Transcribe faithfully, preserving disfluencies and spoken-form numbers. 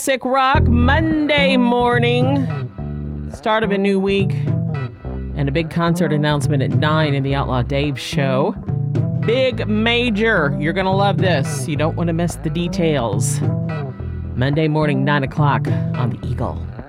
Sick Rock Monday morning. Start of a new week. And a big concert announcement at nine in the Outlaw Dave show. Big major. You're going to love this. You don't want to miss the details. Monday morning, nine o'clock on the Eagle.